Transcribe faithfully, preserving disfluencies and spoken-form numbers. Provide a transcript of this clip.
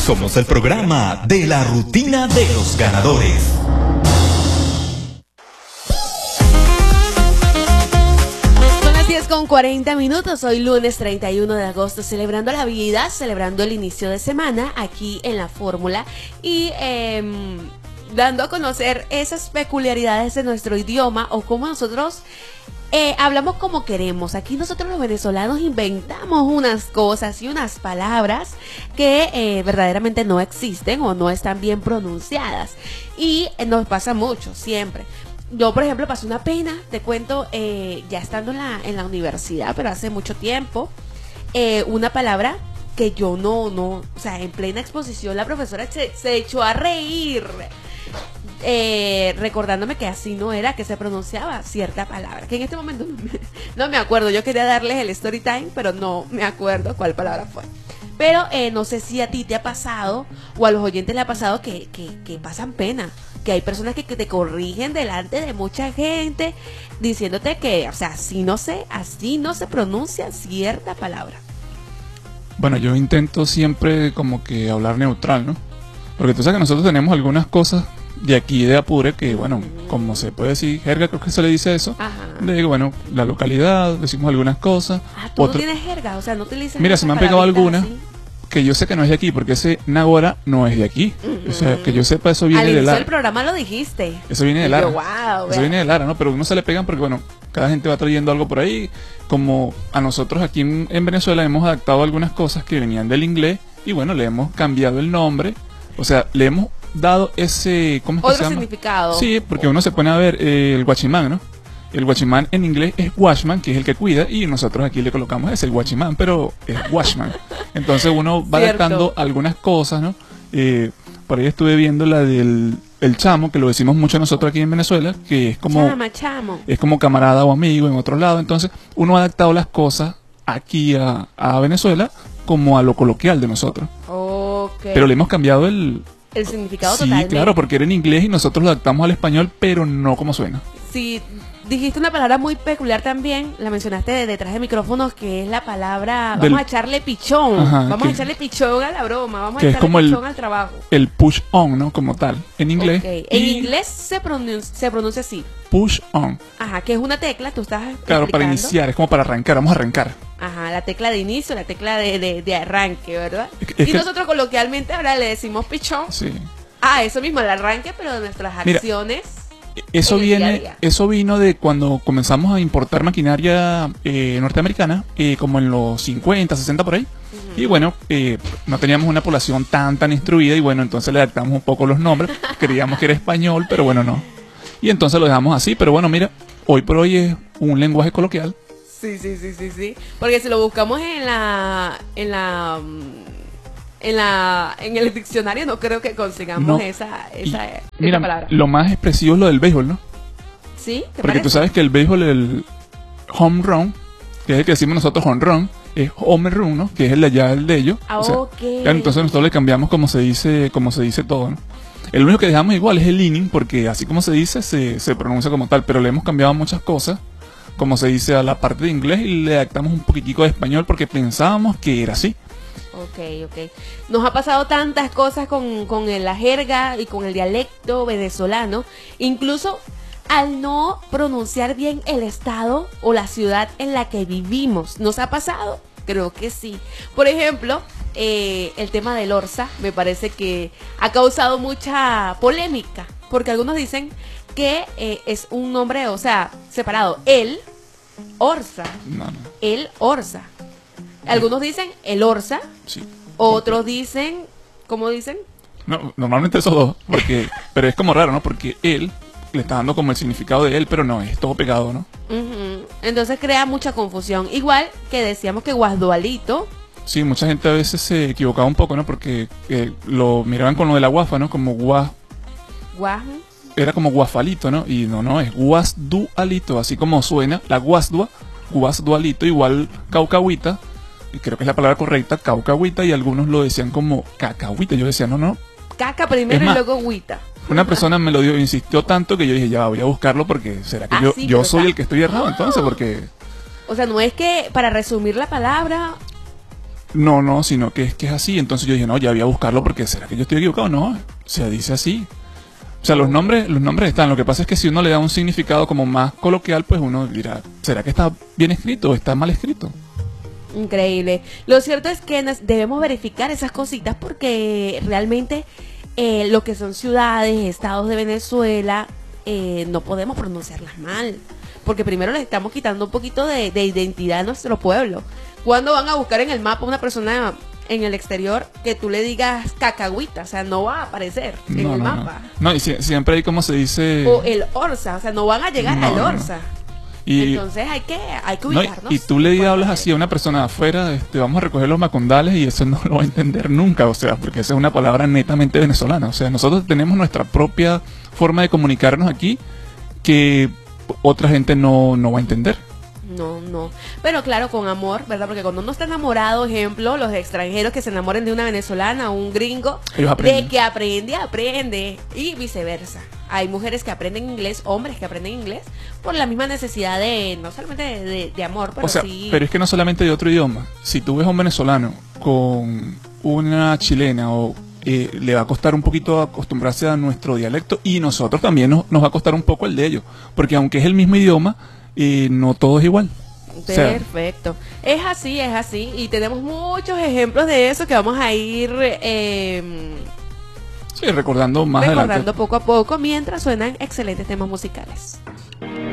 Somos el programa de la rutina de los ganadores. Son las diez con cuarenta minutos, hoy lunes treinta y uno de agosto, celebrando la vida, celebrando el inicio de semana aquí en La Fórmula y eh, dando a conocer esas peculiaridades de nuestro idioma o cómo nosotros eh, hablamos como queremos. Aquí nosotros los venezolanos inventamos unas cosas y unas palabras que eh, verdaderamente no existen o no están bien pronunciadas y eh, nos pasa mucho, siempre. Yo, por ejemplo, pasé una pena, te cuento, eh, ya estando en la, en la universidad, pero hace mucho tiempo, eh, una palabra que yo no, no, o sea, en plena exposición la profesora se, se echó a reír, eh, recordándome que así no era que se pronunciaba cierta palabra, que en este momento no me, no me acuerdo. Yo quería darles el story time, pero no me acuerdo cuál palabra fue. Pero eh, no sé si a ti te ha pasado o a los oyentes le ha pasado que, que, que pasan pena, que hay personas que, que te corrigen delante de mucha gente diciéndote que, o sea, así no se, así no se pronuncia cierta palabra. Bueno, yo intento siempre como que hablar neutral, ¿no? Porque tú sabes que nosotros tenemos algunas cosas de aquí de Apure que, bueno, como se puede decir, jerga, creo que se le dice eso. Ajá. De, bueno, la localidad, decimos algunas cosas. Ah, tú Otro... no tienes jerga, o sea, no utilizas. Mira, se me han pegado algunas así que yo sé que no es de aquí, porque ese Naguará no es de aquí. Uh-huh. O sea, que yo sepa, eso viene Al de inicio Lara. del programa lo dijiste. Eso viene de Lara. Yo, wow, eso viene de Lara, ¿no? Pero no se le pegan porque, bueno, cada gente va trayendo algo por ahí. Como a nosotros aquí en, en Venezuela hemos adaptado algunas cosas que venían del inglés y, bueno, le hemos cambiado el nombre. O sea, le hemos dado ese... ¿Cómo es que Otro se llama? significado. Sí, porque uno se pone a ver eh, el guachimán, ¿no? El guachimán en inglés es watchman, que es el que cuida, y nosotros aquí le colocamos ese, el guachimán, pero es watchman. Entonces uno va adaptando algunas cosas, ¿no? Eh, por ahí estuve viendo la del el chamo, que lo decimos mucho nosotros aquí en Venezuela, que es como... Chama, chamo. Es como camarada o amigo en otro lado. Entonces uno ha adaptado las cosas aquí a, a Venezuela como a lo coloquial de nosotros. Okay. Pero le hemos cambiado el... El significado sí, totalmente. claro, porque era en inglés y nosotros lo adaptamos al español, pero no como suena. Sí, dijiste una palabra muy peculiar también, la mencionaste de detrás de micrófonos, que es la palabra, Del... vamos a echarle pichón, Ajá, vamos que... a echarle pichón a la broma, vamos a que echarle es como pichón el, al trabajo. El push on, ¿no? Como tal, en inglés. Okay. En inglés se pronuncia, se pronuncia así. Push on. Ajá, que es una tecla, tú estás claro, para iniciar, es como para arrancar, vamos a arrancar. Ajá, la tecla de inicio, la tecla de, de, de arranque, ¿verdad? Es que, es y que... nosotros coloquialmente ahora le decimos pichón. Sí. Ah, eso mismo, el arranque, pero de nuestras acciones. Mira, eso viene, día día. eso vino de cuando comenzamos a importar maquinaria eh, norteamericana, eh, como en los cincuenta, sesenta por ahí. Uh-huh. Y bueno, eh, no teníamos una población tan tan instruida y bueno, entonces le adaptamos un poco los nombres. Creíamos que era español, pero bueno, no. Y entonces lo dejamos así, pero bueno, mira, hoy por hoy es un lenguaje coloquial. Sí, sí, sí, sí, sí. Porque si lo buscamos en la en la en la en el diccionario no creo que consigamos no. esa esa, esa mira, palabra. Lo más expresivo es lo del béisbol, ¿no? Sí, ¿te porque parece? Tú sabes que el béisbol, el home run, que es el que decimos nosotros home run, es home run, ¿no? Que es el de allá, el de ellos. Ah, o sea, okay. Claro, entonces nosotros le cambiamos como se dice, como se dice todo, ¿no? El único que dejamos igual es el inning, porque así como se dice, se, se pronuncia como tal, pero le hemos cambiado muchas cosas, como se dice a la parte de inglés, y le adaptamos un poquitico de español porque pensábamos que era así. Ok, ok. Nos ha pasado tantas cosas con, con la jerga y con el dialecto venezolano, incluso al no pronunciar bien el estado o la ciudad en la que vivimos. ¿Nos ha pasado? Creo que sí. Por ejemplo, eh, el tema del Orsa me parece que ha causado mucha polémica, porque algunos dicen que eh, es un nombre, o sea, separado. El Orsa. No, no. El Orsa. Algunos dicen el Orsa, sí. Otros dicen, ¿cómo dicen? No, normalmente esos dos, porque, pero es como raro, ¿no? Porque él le está dando como el significado de él, pero no, es todo pegado, ¿no? Uh-huh. Entonces crea mucha confusión. Igual que decíamos que guasdualito. Sí, mucha gente a veces se equivocaba un poco, ¿no? Porque eh, lo miraban con lo de la guafa, ¿no? Como guas... Guas... Era como guafalito, ¿no? Y no, no, es guasdualito, así como suena, la guasdua, guasdualito, igual caucahuita. Y creo que es la palabra correcta, caucahuita, y algunos lo decían como cacahuita. Yo decía, no, no. Caca primero más, y luego huita. Una persona me lo dio, insistió tanto que yo dije, ya voy a buscarlo porque será que ah, yo, sí, yo soy el que estoy errado, oh. entonces, porque... O sea, no es que, para resumir la palabra, No, no, sino que es que es así. Entonces yo dije, no, ya voy a buscarlo porque ¿será que yo estoy equivocado? No, se dice así. O sea, los nombres, los nombres están. Lo que pasa es que si uno le da un significado como más coloquial, pues uno dirá, ¿será que está bien escrito o está mal escrito? Increíble. Lo cierto es que nos debemos verificar esas cositas porque realmente eh, lo que son ciudades, estados de Venezuela, eh, no podemos pronunciarlas mal. Porque primero les estamos quitando un poquito de, de identidad a nuestro pueblo. ¿Cuándo van a buscar en el mapa una persona en el exterior que tú le digas cacahuita? O sea, no va a aparecer en No, el no, mapa. No, no y si, siempre hay como se dice... O el Orsa, o sea, no van a llegar No, al no, no. Orsa. Y, Entonces hay que, hay que no, y, ubicarnos. y tú le hablas así a una persona de afuera, este, vamos a recoger los macondales y eso no lo va a entender nunca, o sea, porque esa es una palabra netamente venezolana. O sea, nosotros tenemos nuestra propia forma de comunicarnos aquí que otra gente no, no va a entender. No, no. Pero claro, con amor, ¿verdad? Porque cuando uno está enamorado, ejemplo, los extranjeros que se enamoren de una venezolana o un gringo, Ellos aprenden. de que aprende, aprende. Y viceversa. Hay mujeres que aprenden inglés, hombres que aprenden inglés, por la misma necesidad de, no solamente de, de, de amor, pero O sea, sí... pero es que no solamente de otro idioma. Si tú ves a un venezolano con una chilena o eh, le va a costar un poquito acostumbrarse a nuestro dialecto y nosotros también nos, nos va a costar un poco el de ellos, porque aunque es el mismo idioma, eh, no todo es igual. O sea, Perfecto. Es así, es así. Y tenemos muchos ejemplos de eso que vamos a ir eh, sí, recordando más recordando adelante. poco a poco mientras suenan excelentes temas musicales.